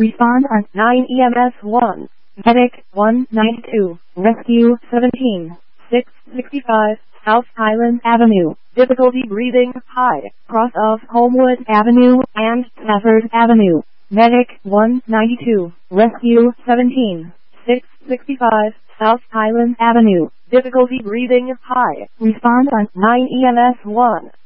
Respond on 9 EMS 1. Medic 192. Rescue 17. 665. South Highland Avenue. Difficulty breathing high. Cross of Homewood Avenue and Stafford Avenue. Medic 192. Rescue 17. 665. South Highland Avenue. Difficulty breathing high. Respond on 9 EMS 1.